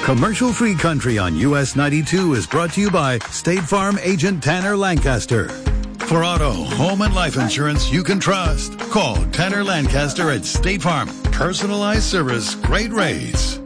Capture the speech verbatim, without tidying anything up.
Commercial-free country on U S ninety-two is brought to you by State Farm agent Tanner Lancaster. For auto, home, and life insurance you can trust, call Tanner Lancaster at State Farm. Personalized service, great rates.